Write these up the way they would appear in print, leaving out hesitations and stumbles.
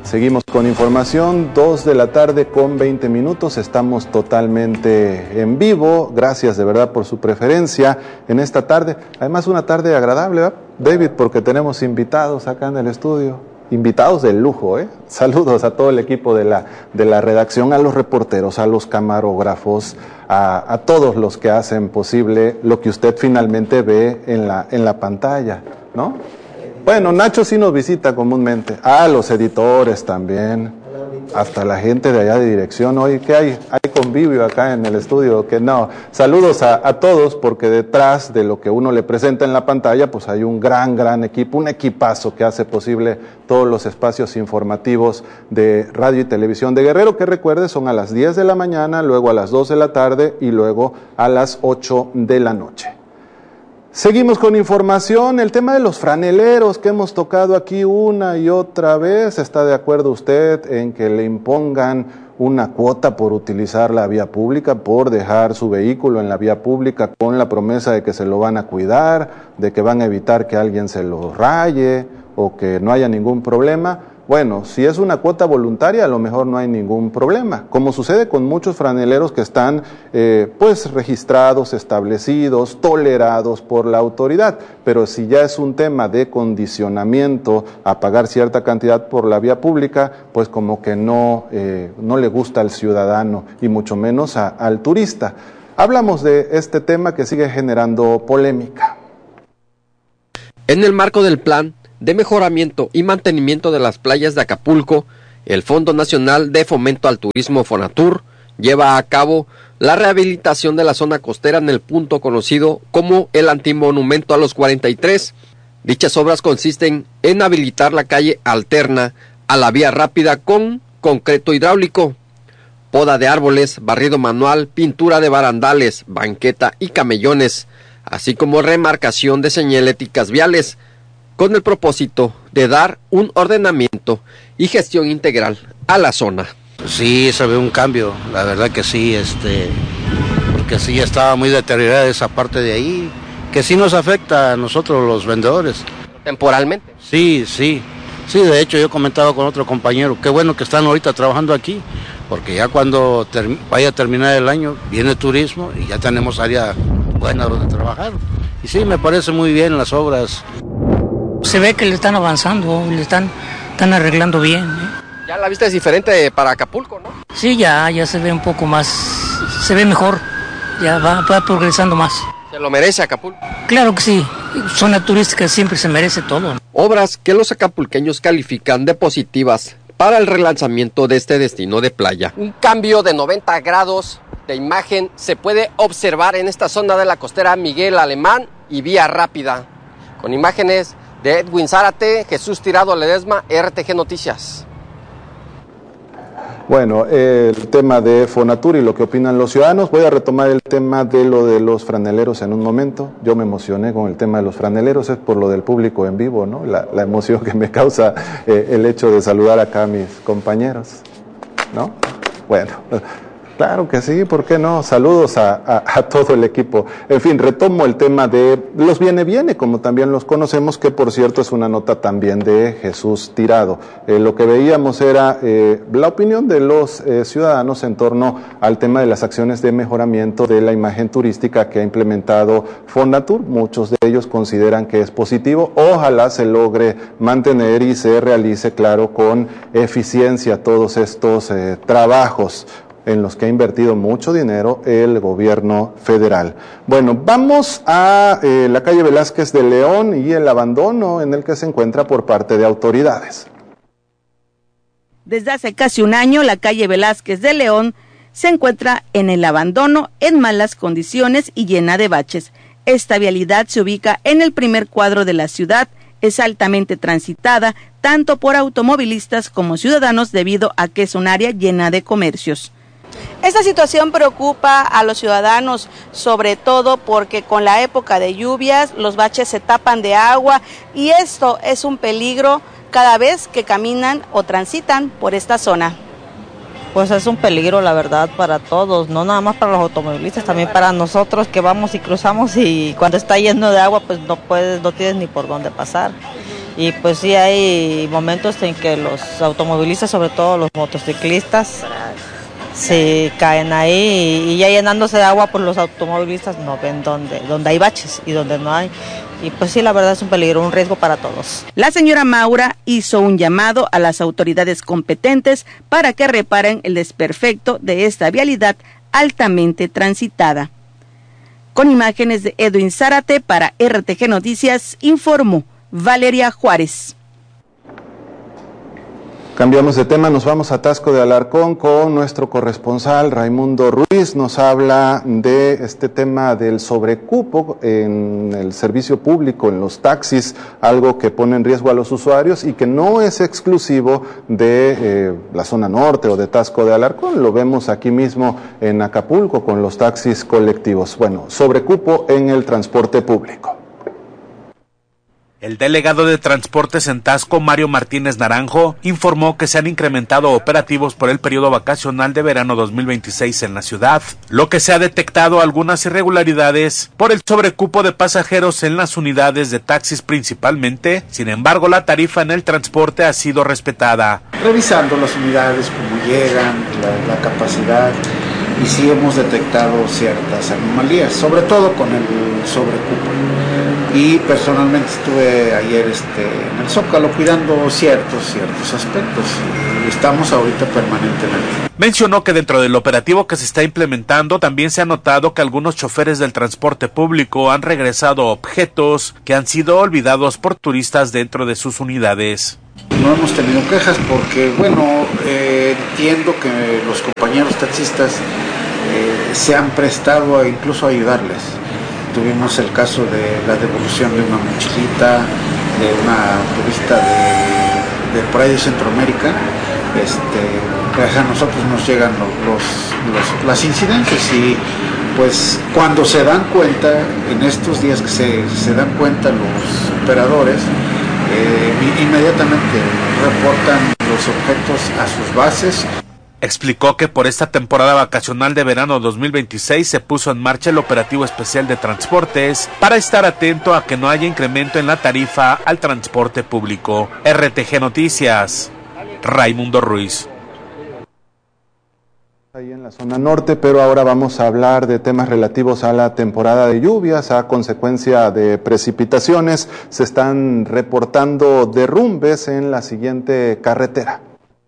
Seguimos con información, 2 de la tarde con 20 minutos, estamos totalmente en vivo, gracias de verdad por su preferencia en esta tarde, además una tarde agradable, ¿verdad, David? Porque tenemos invitados acá en el estudio, invitados de lujo, ¿eh? Saludos a todo el equipo de la redacción, a los reporteros, a los camarógrafos, a todos los que hacen posible lo que usted finalmente ve en la pantalla, ¿no? Bueno, Nacho sí nos visita comúnmente, los editores también, hasta la gente de allá de dirección. Oye, ¿qué hay? Hay convivio acá en el estudio, que no. Saludos a todos, porque detrás de lo que uno le presenta en la pantalla, pues hay un gran equipo, un equipazo que hace posible todos los espacios informativos de radio y televisión de Guerrero, que recuerde son a las 10 de la mañana, luego a las 2 de la tarde y luego a las 8 de la noche. Seguimos con información, el tema de los franeleros que hemos tocado aquí una y otra vez. ¿Está de acuerdo usted en que le impongan una cuota por utilizar la vía pública, por dejar su vehículo en la vía pública con la promesa de que se lo van a cuidar, de que van a evitar que alguien se lo raye o que no haya ningún problema? Bueno, si es una cuota voluntaria, a lo mejor no hay ningún problema, como sucede con muchos franeleros que están pues registrados, establecidos, tolerados por la autoridad, pero si ya es un tema de condicionamiento a pagar cierta cantidad por la vía pública, pues como que no le gusta al ciudadano y mucho menos al turista. Hablamos de este tema que sigue generando polémica. En el marco del plan de mejoramiento y mantenimiento de las playas de Acapulco, el Fondo Nacional de Fomento al Turismo Fonatur lleva a cabo la rehabilitación de la zona costera en el punto conocido como el Antimonumento a los 43. Dichas obras consisten en habilitar la calle alterna a la vía rápida con concreto hidráulico, poda de árboles, barrido manual, pintura de barandales, banqueta y camellones, así como remarcación de señaléticas viales, con el propósito de dar un ordenamiento y gestión integral a la zona. Sí, se ve un cambio, la verdad que sí, porque sí estaba muy deteriorada esa parte de ahí, que sí nos afecta a nosotros los vendedores. ¿Temporalmente? Sí, de hecho yo comentaba con otro compañero, qué bueno que están ahorita trabajando aquí, porque ya cuando vaya a terminar el año, viene turismo y ya tenemos área buena donde trabajar. Y sí, me parece muy bien las obras. Se ve que le están avanzando, están arreglando bien, ¿eh? Ya la vista es diferente para Acapulco, ¿no? Sí, ya se ve un poco más, se ve mejor, ya va progresando más. ¿Se lo merece Acapulco? Claro que sí, zona turística siempre se merece todo, ¿no? Obras que los acapulqueños califican de positivas para el relanzamiento de este destino de playa. Un cambio de 90 grados de imagen se puede observar en esta zona de la costera Miguel Alemán y Vía Rápida, con imágenes de Edwin Zárate, Jesús Tirado Ledesma, RTG Noticias. Bueno, el tema de Fonatur y lo que opinan los ciudadanos. Voy a retomar el tema de lo de los franeleros en un momento. Yo me emocioné con el tema de los franeleros, es por lo del público en vivo, ¿no? La emoción que me causa el hecho de saludar acá a mis compañeros, ¿no? Bueno, claro que sí, ¿por qué no? Saludos a todo el equipo. En fin, retomo el tema de los viene, como también los conocemos, que por cierto es una nota también de Jesús Tirado. Lo que veíamos era la opinión de los ciudadanos en torno al tema de las acciones de mejoramiento de la imagen turística que ha implementado Fonatur. Muchos de ellos consideran que es positivo. Ojalá se logre mantener y se realice, claro, con eficiencia todos estos trabajos en los que ha invertido mucho dinero el gobierno federal. Bueno, vamos a la calle Velázquez de León y el abandono en el que se encuentra por parte de autoridades. Desde hace casi un año, la calle Velázquez de León se encuentra en el abandono, en malas condiciones y llena de baches. Esta vialidad se ubica en el primer cuadro de la ciudad, es altamente transitada, tanto por automovilistas como ciudadanos, debido a que es un área llena de comercios. Esta situación preocupa a los ciudadanos, sobre todo porque con la época de lluvias los baches se tapan de agua y esto es un peligro cada vez que caminan o transitan por esta zona. Pues es un peligro, la verdad, para todos, no nada más para los automovilistas, también para nosotros que vamos y cruzamos, y cuando está lleno de agua pues no tienes ni por dónde pasar. Y pues sí hay momentos en que los automovilistas, sobre todo los motociclistas, se caen ahí y ya llenándose de agua, pues los automovilistas no ven dónde hay baches y donde no hay. Y pues sí, la verdad es un peligro, un riesgo para todos. La señora Maura hizo un llamado a las autoridades competentes para que reparen el desperfecto de esta vialidad altamente transitada. Con imágenes de Edwin Zárate para RTG Noticias, informó Valeria Juárez. Cambiamos de tema, nos vamos a Taxco de Alarcón con nuestro corresponsal Raimundo Ruiz. Nos habla de este tema del sobrecupo en el servicio público, en los taxis, algo que pone en riesgo a los usuarios y que no es exclusivo de la zona norte o de Taxco de Alarcón. Lo vemos aquí mismo en Acapulco con los taxis colectivos. Bueno, sobrecupo en el transporte público. El delegado de Transportes en Taxco, Mario Martínez Naranjo, informó que se han incrementado operativos por el periodo vacacional de verano 2026 en la ciudad, lo que se ha detectado algunas irregularidades por el sobrecupo de pasajeros en las unidades de taxis principalmente. Sin embargo, la tarifa en el transporte ha sido respetada. Revisando las unidades, cómo llegan, la capacidad, y sí hemos detectado ciertas anomalías, sobre todo con el sobrecupo. Y personalmente estuve ayer en el Zócalo cuidando ciertos aspectos y estamos ahorita permanentemente. Mencionó que dentro del operativo que se está implementando también se ha notado que algunos choferes del transporte público han regresado objetos que han sido olvidados por turistas dentro de sus unidades. No hemos tenido quejas porque, entiendo que los compañeros taxistas se han prestado incluso a ayudarles. Tuvimos el caso de la devolución de una mochilita de una turista de por ahí de Centroamérica. A nosotros nos llegan las incidencias y pues cuando se dan cuenta, en estos días que se dan cuenta los operadores, inmediatamente reportan los objetos a sus bases. Explicó que por esta temporada vacacional de verano 2026 se puso en marcha el operativo especial de transportes para estar atento a que no haya incremento en la tarifa al transporte público. RTG Noticias, Raimundo Ruiz. Ahí en la zona norte, pero ahora vamos a hablar de temas relativos a la temporada de lluvias. A consecuencia de precipitaciones se están reportando derrumbes en la siguiente carretera.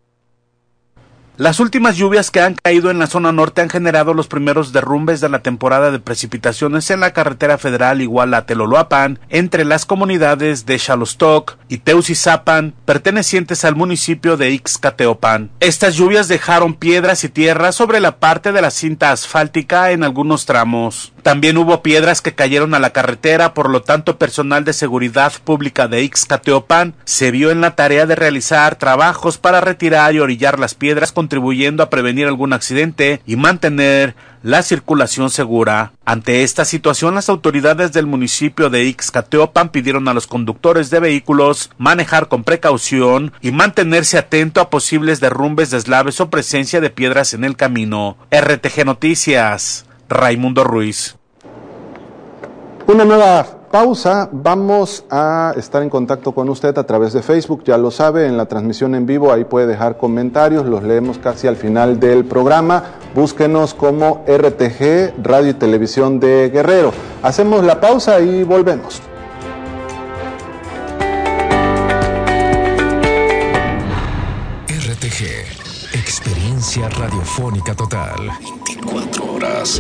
Las últimas lluvias que han caído en la zona norte han generado los primeros derrumbes de la temporada de precipitaciones en la carretera federal Iguala-Teloloapan, entre las comunidades de Xalostoc y Teucizapan, pertenecientes al municipio de Ixcateopan. Estas lluvias dejaron piedras y tierra sobre la parte de la cinta asfáltica en algunos tramos. También hubo piedras que cayeron a la carretera, por lo tanto personal de seguridad pública de Ixcateopan se vio en la tarea de realizar trabajos para retirar y orillar las piedras, contribuyendo a prevenir algún accidente y mantener la circulación segura. Ante esta situación, las autoridades del municipio de Ixcateopan pidieron a los conductores de vehículos manejar con precaución y mantenerse atento a posibles derrumbes, deslaves o presencia de piedras en el camino. RTG Noticias, Raimundo Ruiz. Una nueva pausa, vamos a estar en contacto con usted a través de Facebook, ya lo sabe, en la transmisión en vivo, ahí puede dejar comentarios, los leemos casi al final del programa. Búsquenos como RTG, Radio y Televisión de Guerrero. Hacemos la pausa y volvemos. RTG, experiencia radiofónica total. 24 horas.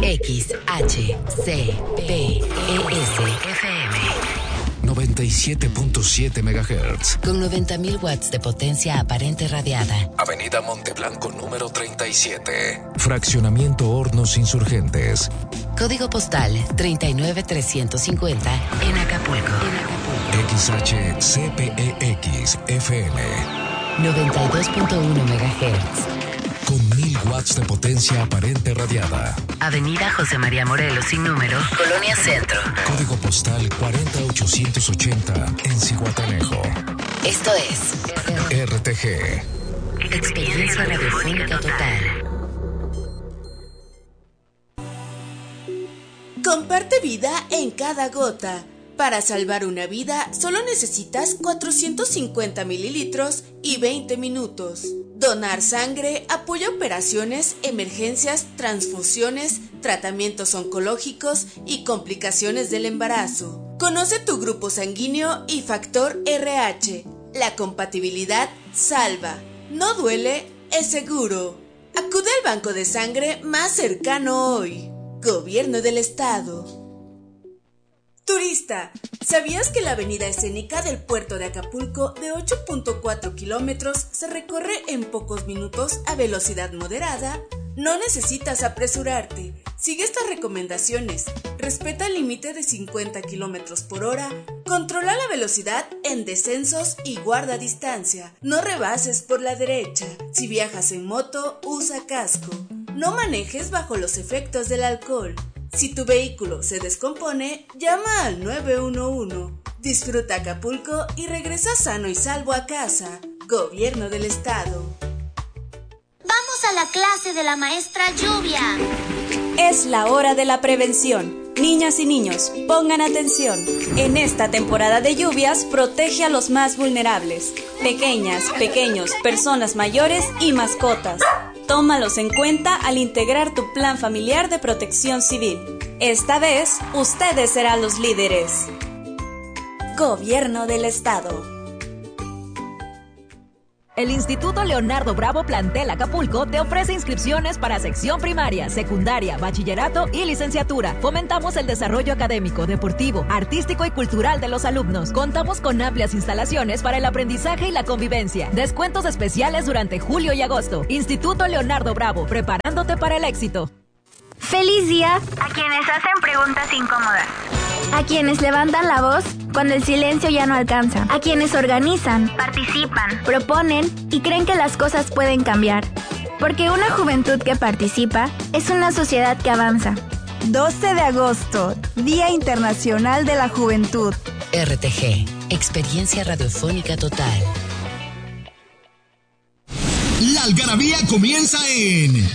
XHCPES-FM 97.7 MHz. con 90.000 watts de potencia aparente radiada. Avenida Monteblanco número 37. Fraccionamiento Hornos Insurgentes. Código postal 39350 en Acapulco. XHCPEX-FM 92.1 MHz. Con 1000 watts de potencia aparente radiada. Avenida José María Morelos sin número, Colonia Centro. Código postal 40880 en Zihuatanejo. Esto es RTG. Experiencia radiofónica total. Comparte vida en cada gota. Para salvar una vida, solo necesitas 450 mililitros y 20 minutos. Donar sangre apoya operaciones, emergencias, transfusiones, tratamientos oncológicos y complicaciones del embarazo. Conoce tu grupo sanguíneo y factor RH. La compatibilidad salva. No duele, es seguro. Acude al banco de sangre más cercano hoy. Gobierno del Estado. Turista, ¿sabías que la avenida escénica del puerto de Acapulco de 8.4 kilómetros se recorre en pocos minutos a velocidad moderada? No necesitas apresurarte. Sigue estas recomendaciones. Respeta el límite de 50 kilómetros por hora. Controla la velocidad en descensos y guarda distancia. No rebases por la derecha. Si viajas en moto, usa casco. No manejes bajo los efectos del alcohol. Si tu vehículo se descompone, llama al 911. Disfruta Acapulco y regresa sano y salvo a casa. Gobierno del Estado. Vamos a la clase de la maestra Lluvia. Es la hora de la prevención. Niñas y niños, pongan atención. En esta temporada de lluvias, protege a los más vulnerables. Pequeñas, pequeños, personas mayores y mascotas. Tómalos en cuenta al integrar tu plan familiar de protección civil. Esta vez, ustedes serán los líderes. Gobierno del Estado. El Instituto Leonardo Bravo Plantel Acapulco te ofrece inscripciones para sección primaria, secundaria, bachillerato y licenciatura. Fomentamos el desarrollo académico, deportivo, artístico y cultural de los alumnos. Contamos con amplias instalaciones para el aprendizaje y la convivencia. Descuentos especiales durante julio y agosto. Instituto Leonardo Bravo, preparándote para el éxito. ¡Feliz día a quienes hacen preguntas incómodas! A quienes levantan la voz cuando el silencio ya no alcanza. A quienes organizan, participan, proponen y creen que las cosas pueden cambiar. Porque una juventud que participa es una sociedad que avanza. 12 de agosto, Día Internacional de la Juventud. RTG, Experiencia Radiofónica Total. La algarabía comienza en